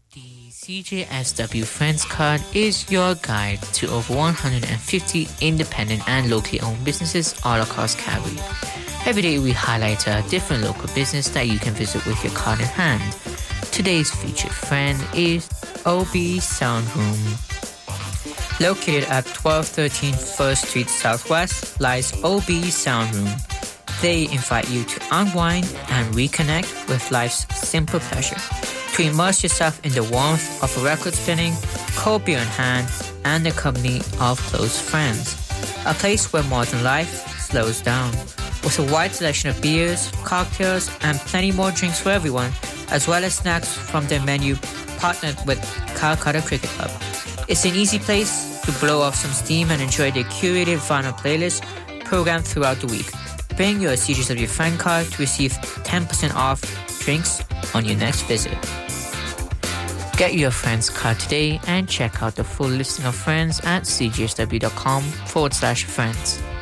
The CJSW Friends Card is your guide to over 150 independent and locally owned businesses all across Calgary. Every day we highlight a different local business that you can visit with your card in hand. Today's featured friend is OB Sound Room. Located at 1213 First Street Southwest lies OB Sound Room. They invite you to unwind and reconnect with life's simple pleasure, to immerse yourself in the warmth of a record spinning, cold beer in hand, and the company of close friends. A place where modern life slows down, with a wide selection of beers, cocktails, and plenty more drinks for everyone, as well as snacks from their menu partnered with Calcutta Cricket Club. It's an easy place to blow off some steam and enjoy their curated vinyl playlist programmed throughout the week. Bring your CJSW friend card to receive 10% off drinks on your next visit. Get your friends card today and check out the full listing of friends at cjsw.com/friends.